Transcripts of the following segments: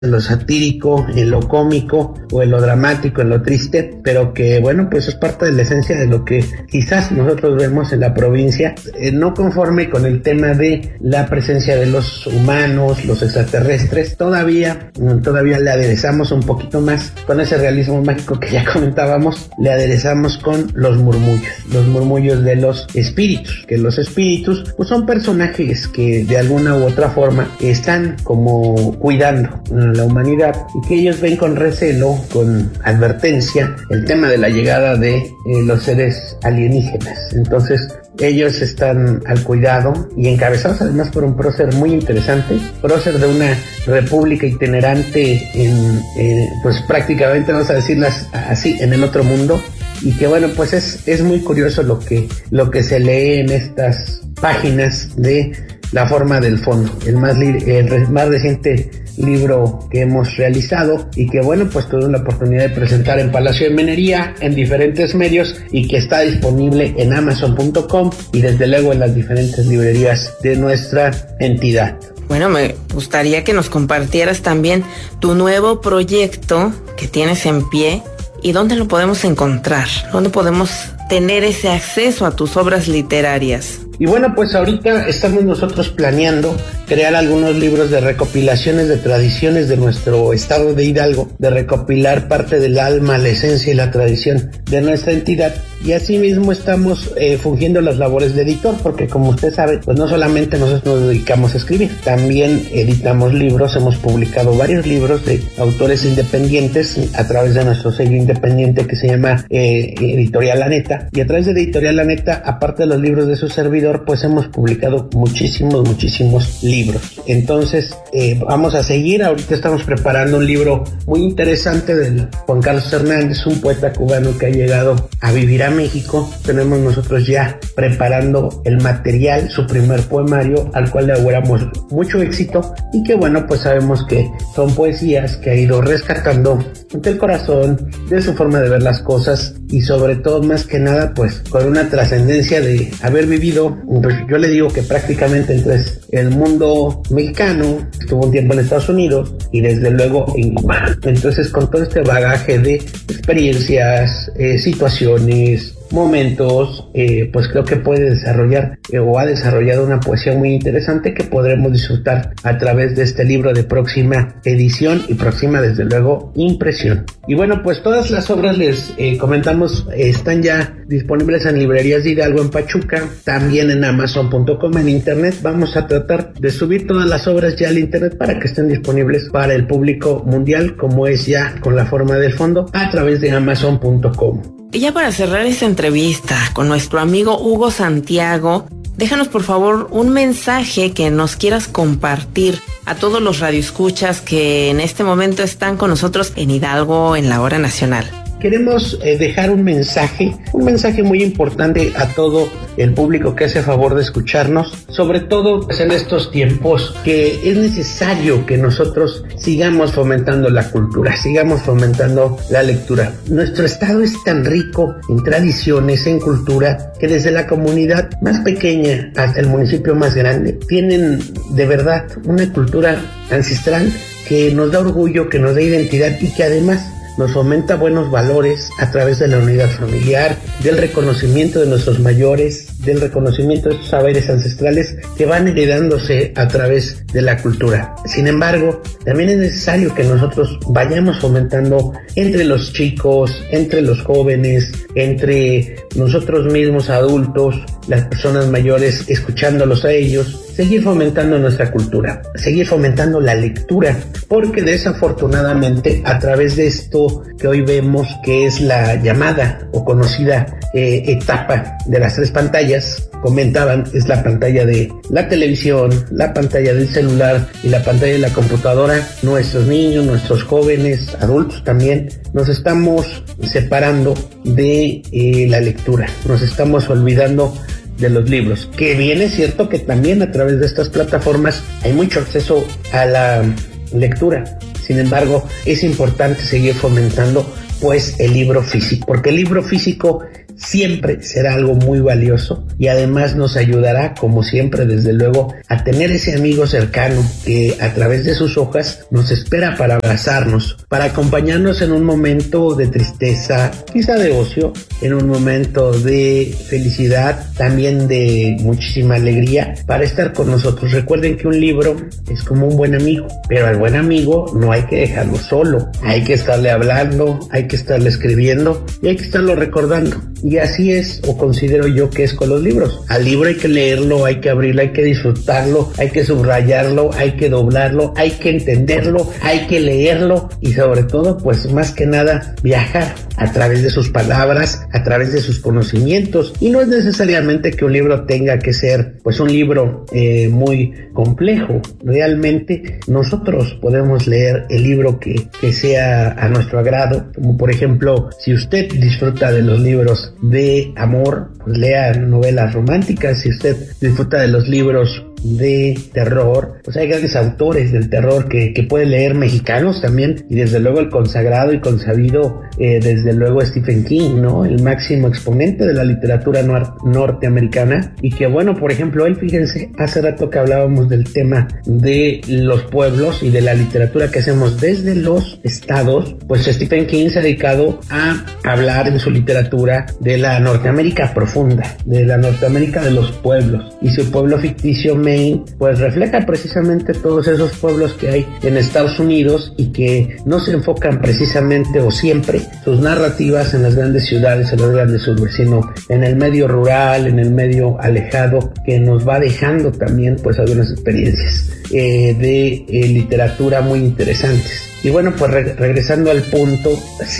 en lo satírico, en lo cómico o en lo dramático, en lo triste, pero que bueno, pues es parte de la esencia de lo que quizás nosotros vemos en la provincia, no conforme con el tema de la presencia de los humanos, los extraterrestres, todavía le aderezamos un poquito más con ese realismo mágico que ya comentábamos, le aderezamos con los murmullos de los espíritus, que los espíritus pues son personajes que de alguna u otra forma están como cuidando la humanidad y que ellos ven con recelo, con advertencia, el tema de la llegada de los seres alienígenas. Entonces ellos están al cuidado y encabezados además por un prócer muy interesante, prócer de una república itinerante pues prácticamente, vamos a decirlas así, en el otro mundo, y que bueno, pues es muy curioso lo que se lee en estas páginas de La forma del fondo, el más reciente libro que hemos realizado y que bueno, pues tuve la oportunidad de presentar en Palacio de Minería, en diferentes medios, y que está disponible en Amazon.com y desde luego en las diferentes librerías de nuestra entidad. Bueno, me gustaría que nos compartieras también tu nuevo proyecto que tienes en pie y dónde lo podemos encontrar, dónde podemos tener ese acceso a tus obras literarias. Y bueno, pues ahorita estamos nosotros planeando crear algunos libros de recopilaciones de tradiciones de nuestro estado de Hidalgo, de recopilar parte del alma, la esencia y la tradición de nuestra entidad. Y asimismo estamos fungiendo las labores de editor, porque como usted sabe, pues no solamente nosotros nos dedicamos a escribir, también editamos libros, hemos publicado varios libros de autores independientes a través de nuestro sello independiente que se llama Editorial La Neta. Y a través de Editorial La Neta, aparte de los libros de su servidor, pues hemos publicado muchísimos libros. Entonces vamos a seguir. Ahorita estamos preparando un libro muy interesante de Juan Carlos Hernández, un poeta cubano que ha llegado a vivir a México. Tenemos nosotros ya preparando el material, su primer poemario, al cual le auguramos mucho éxito y que bueno, pues sabemos que son poesías que ha ido rescatando del corazón, de su forma de ver las cosas y sobre todo, más que nada, pues con una trascendencia de haber vivido, pues yo le digo que prácticamente entre el mundo mexicano, estuvo un tiempo en Estados Unidos y desde luego en Cuba. Entonces con todo este bagaje de experiencias, situaciones, momentos, pues creo que puede desarrollar o ha desarrollado una poesía muy interesante que podremos disfrutar a través de este libro de próxima edición y próxima desde luego impresión. Y bueno, pues todas las obras, les comentamos, están ya disponibles en librerías de Hidalgo, en Pachuca, también en Amazon.com, en internet. Vamos a tratar de subir todas las obras ya al internet para que estén disponibles para el público mundial, como es ya con La forma del fondo, a través de Amazon.com. Y ya para cerrar esta entrevista con nuestro amigo Hugo Santiago, déjanos por favor un mensaje que nos quieras compartir a todos los radioescuchas que en este momento están con nosotros en Hidalgo en la hora nacional. Queremos dejar un mensaje muy importante a todo el público que hace favor de escucharnos, sobre todo pues, en estos tiempos que es necesario que nosotros sigamos fomentando la cultura, sigamos fomentando la lectura. Nuestro estado es tan rico en tradiciones, en cultura, que desde la comunidad más pequeña hasta el municipio más grande tienen de verdad una cultura ancestral que nos da orgullo, que nos da identidad y que además nos fomenta buenos valores a través de la unidad familiar, del reconocimiento de nuestros mayores, del reconocimiento de estos saberes ancestrales que van heredándose a través de la cultura. Sin embargo, también es necesario que nosotros vayamos fomentando entre los chicos, entre los jóvenes, entre nosotros mismos adultos, las personas mayores, escuchándolos a ellos, seguir fomentando nuestra cultura, seguir fomentando la lectura, porque desafortunadamente a través de esto que hoy vemos, que es la llamada o conocida etapa de las tres pantallas, comentaban, es la pantalla de la televisión, la pantalla del celular y la pantalla de la computadora. Nuestros niños, nuestros jóvenes, adultos también, nos estamos separando de la lectura, nos estamos olvidando de los libros, que bien es cierto que también a través de estas plataformas hay mucho acceso a la lectura. Sin embargo, es importante seguir fomentando pues el libro físico, porque el libro físico siempre será algo muy valioso y además nos ayudará, como siempre, desde luego, a tener ese amigo cercano que a través de sus hojas nos espera para abrazarnos, para acompañarnos en un momento de tristeza, quizá de ocio, en un momento de felicidad, también de muchísima alegría, para estar con nosotros. Recuerden que un libro es como un buen amigo, pero al buen amigo no hay que dejarlo solo, hay que estarle hablando, hay que estarle escribiendo y hay que estarlo recordando. Y así es, o considero yo que es con los libros. Al libro hay que leerlo, hay que abrirlo, hay que disfrutarlo, hay que subrayarlo, hay que doblarlo, hay que entenderlo, hay que leerlo y sobre todo, pues más que nada, viajar a través de sus palabras, a través de sus conocimientos. Y no es necesariamente que un libro tenga que ser pues un libro muy complejo. Realmente nosotros podemos leer el libro que sea a nuestro agrado, como por ejemplo, si usted disfruta de los libros de amor, pues lea novelas románticas. Si usted disfruta de los libros de terror, pues hay grandes autores del terror que puede leer, mexicanos también, y desde luego el consagrado y consabido desde luego Stephen King, ¿no? El máximo exponente de la literatura norteamericana, y que bueno, por ejemplo, él, fíjense, hace rato que hablábamos del tema de los pueblos y de la literatura que hacemos desde los estados, pues Stephen King se ha dedicado a hablar en su literatura de la Norteamérica profunda, de la Norteamérica de los pueblos, y su pueblo ficticio Maine, pues refleja precisamente todos esos pueblos que hay en Estados Unidos y que no se enfocan precisamente o siempre sus narrativas en las grandes ciudades, en las grandes urbes, sino en el medio rural, en el medio alejado, que nos va dejando también pues algunas experiencias de literatura muy interesantes. Y bueno, pues regresando al punto,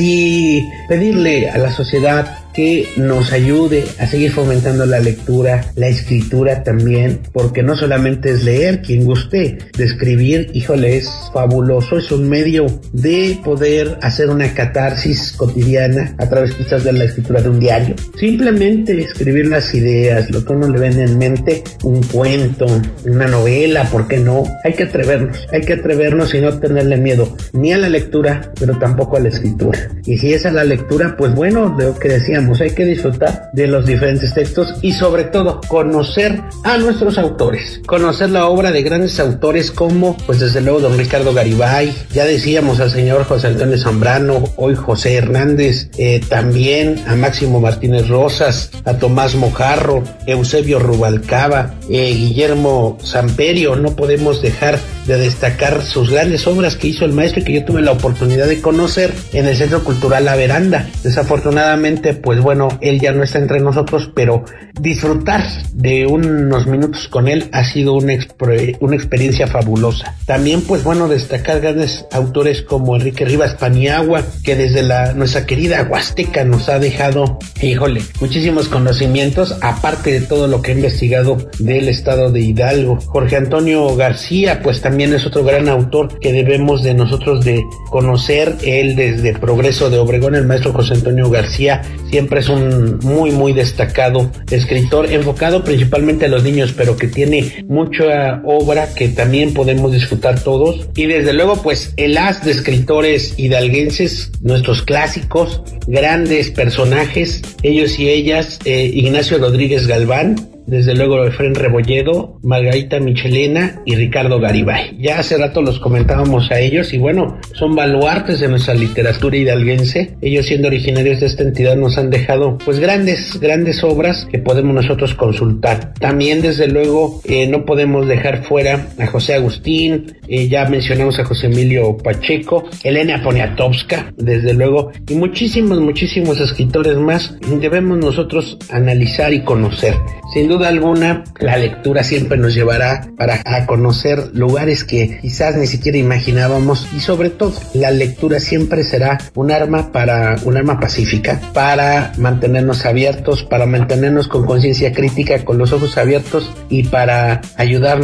sí pedirle a la sociedad que nos ayude a seguir fomentando la lectura, la escritura también, porque no solamente es leer, quien guste de escribir, híjole, es fabuloso, es un medio de poder hacer una catarsis cotidiana a través quizás de la escritura de un diario, simplemente escribir las ideas, lo que uno le viene en mente, un cuento, una novela, ¿por qué no? Hay que atrevernos y no tenerle miedo ni a la lectura, pero tampoco a la escritura. Y si es a la lectura, pues bueno, de lo que decíamos, hay que disfrutar de los diferentes textos y sobre todo conocer a nuestros autores, conocer la obra de grandes autores como pues desde luego don Ricardo Garibay, ya decíamos al señor José Antonio Zambrano, hoy José Hernández, también a Máximo Martínez Rosas, a Tomás Mojarro, Eusebio Rubalcaba, Guillermo Samperio. No podemos dejar de destacar sus grandes obras que hizo el maestro y que yo tuve la oportunidad de conocer en el Centro Cultural La Veranda. Desafortunadamente, pues bueno, él ya no está entre nosotros, pero disfrutar de unos minutos con él ha sido una experiencia fabulosa. También, pues bueno, destacar grandes autores como Enrique Rivas Paniagua, que desde nuestra querida Huasteca nos ha dejado, híjole, muchísimos conocimientos, aparte de todo lo que ha investigado del estado de Hidalgo. Jorge Antonio García, pues también es otro gran autor que debemos de nosotros de conocer. Él desde Progreso de Obregón, el maestro José Antonio García, siempre es un muy destacado escritor, enfocado principalmente a los niños, pero que tiene mucha obra que también podemos disfrutar todos. Y desde luego, pues el as de escritores hidalguenses, nuestros clásicos, grandes personajes, ellos y ellas, Ignacio Rodríguez Galván, desde luego Efrén Rebolledo, Margarita Michelena y Ricardo Garibay. Ya hace rato los comentábamos a ellos y bueno, son baluartes de nuestra literatura hidalguense. Ellos, siendo originarios de esta entidad, nos han dejado pues grandes obras que podemos nosotros consultar. También desde luego no podemos dejar fuera a José Agustín, ya mencionamos a José Emilio Pacheco, Elena Poniatowska, desde luego, y muchísimos escritores más debemos nosotros analizar y conocer. Sin duda alguna, la lectura siempre nos llevará a conocer lugares que quizás ni siquiera imaginábamos, y sobre todo, la lectura siempre será un arma pacífica, para mantenernos abiertos, para mantenernos con conciencia crítica, con los ojos abiertos, y para ayudarnos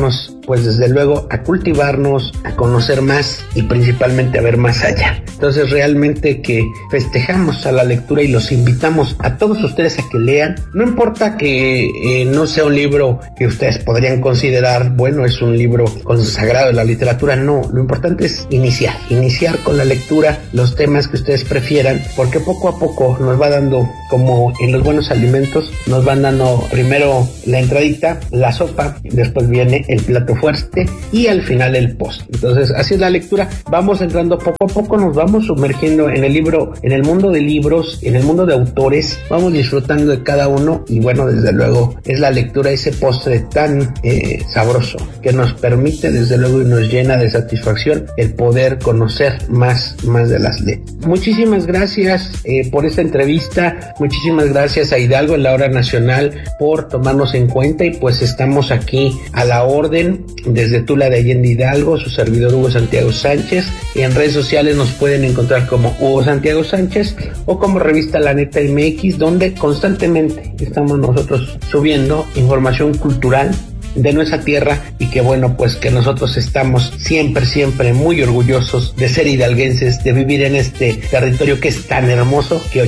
pues desde luego a cultivarnos, a conocer más y principalmente a ver más allá. Entonces realmente que festejamos a la lectura y los invitamos a todos ustedes a que lean. No importa que no sea un libro que ustedes podrían considerar, bueno, es un libro consagrado de la literatura, no, lo importante es iniciar con la lectura los temas que ustedes prefieran, porque poco a poco nos va dando, como en los buenos alimentos, nos van dando primero la entradita, la sopa, después viene el plato fuerte y al final el postre. Entonces así es la lectura, vamos entrando poco a poco, nos vamos sumergiendo en el libro, en el mundo de libros, en el mundo de autores, vamos disfrutando de cada uno y bueno, desde luego es la lectura, ese postre tan sabroso que nos permite desde luego y nos llena de satisfacción el poder conocer más de las letras. Muchísimas gracias por esta entrevista, muchísimas gracias a Hidalgo en la Hora Nacional por tomarnos en cuenta y pues estamos aquí a la orden desde Tula de Allende Hidalgo, su servidor Hugo Santiago Sánchez, y en redes sociales nos pueden encontrar como Hugo Santiago Sánchez o como Revista La Neta MX, donde constantemente estamos nosotros subiendo información cultural de nuestra tierra y que bueno, pues que nosotros estamos siempre muy orgullosos de ser hidalguenses, de vivir en este territorio que es tan hermoso, que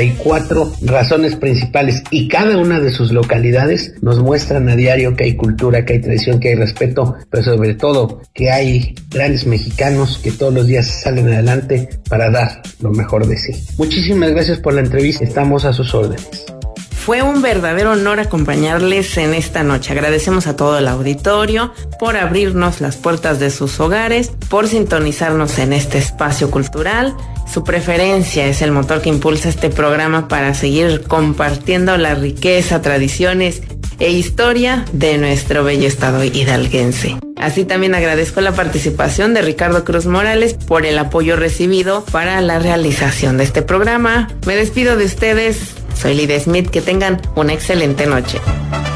84 razones principales y cada una de sus localidades nos muestran a diario que hay cultura, que hay tradición, que hay respeto, pero sobre todo que hay grandes mexicanos que todos los días salen adelante para dar lo mejor de sí. Muchísimas gracias por la entrevista, estamos a sus órdenes. Fue un verdadero honor acompañarles en esta noche. Agradecemos a todo el auditorio por abrirnos las puertas de sus hogares, por sintonizarnos en este espacio cultural. Su preferencia es el motor que impulsa este programa para seguir compartiendo la riqueza, tradiciones e historia de nuestro bello estado hidalguense. Así también agradezco la participación de Ricardo Cruz Morales por el apoyo recibido para la realización de este programa. Me despido de ustedes. Soy Lidia Smith, que tengan una excelente noche.